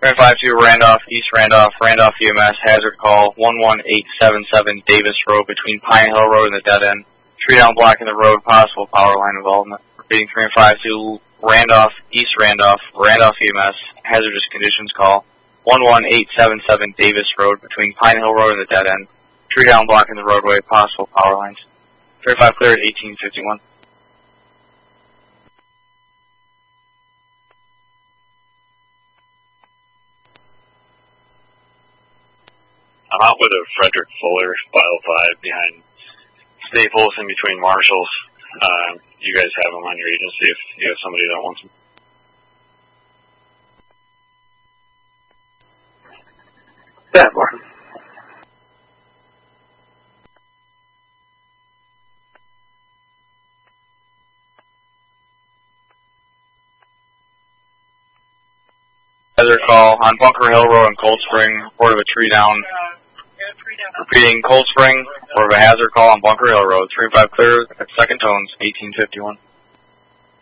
352 Randolph, East Randolph, Randolph EMS, hazard call 11877 Davis Road between Pine Hill Road and the dead end. Tree down blocking the road, possible power line involvement. Repeating 352 Randolph, East Randolph, Randolph EMS, hazardous conditions call 11877 Davis Road between Pine Hill Road and the dead end. Tree down blocking the roadway, possible power lines. 35 cleared, 1851. I'm out with a Frederick Fuller, file 5 behind Staples in between Marshalls. You guys have them on your agency if you have somebody that wants them. Yeah, Martin. Hazard call on Bunker Hill Road in Cold Spring, report of a tree down. Repeating Cold Spring, report of a hazard call on Bunker Hill Road, 35 clear at second tones, 1851.